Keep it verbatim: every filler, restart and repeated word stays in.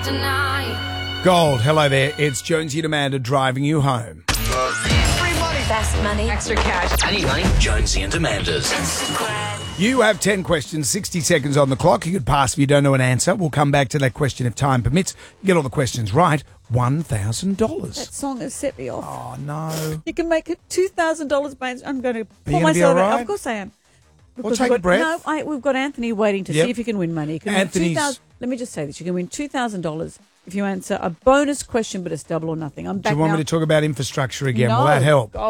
tonight. Gold, hello there. It's Jonesy and Amanda driving you home. Free money. Fast money. Extra cash. I need money. Jonesy and Amanda's. You have ten questions, sixty seconds on the clock. You could pass if you don't know an answer. We'll come back to that question if time permits. You get all the questions right, one thousand dollars. That song has set me off. Oh, no. You can make it two thousand dollars, mate. I'm going to pull gonna be myself all out. right? Of course I am. Well, Because take we've a got- breath. No, I, we've got Anthony waiting to Yep. see if he can win money. You can Anthony's- win two thousand. Let me just say this. You can win two thousand dollars if you answer a bonus question, but it's double or nothing. I'm Do back you want now. me to talk about infrastructure again? No. Will that help? Oh,